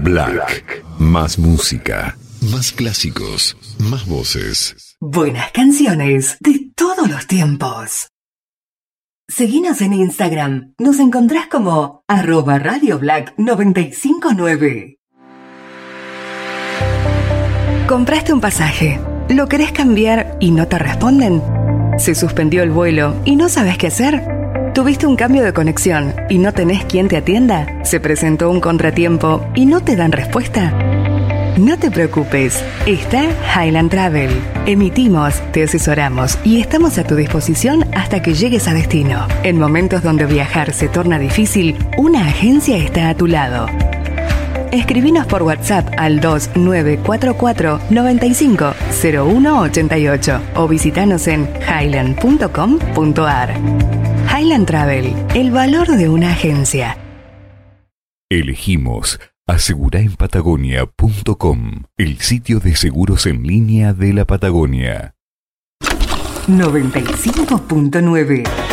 Black. Más música. Más clásicos. Más voces. Buenas canciones de todos los tiempos. Seguinos en Instagram. Nos encontrás como @RadioBlack959. ¿Compraste un pasaje? ¿Lo querés cambiar y no te responden? ¿Se suspendió el vuelo y no sabes qué hacer? ¿Tuviste un cambio de conexión y no tenés quien te atienda? ¿Se presentó un contratiempo y no te dan respuesta? No te preocupes, está Highland Travel. Emitimos, te asesoramos y estamos a tu disposición hasta que llegues a destino. En momentos donde viajar se torna difícil, una agencia está a tu lado. Escribinos por WhatsApp al 2944 95 0188 o visitanos en highland.com.ar. Highland Travel, el valor de una agencia. Elegimos aseguraenpatagonia.com, el sitio de seguros en línea de la Patagonia. 95.9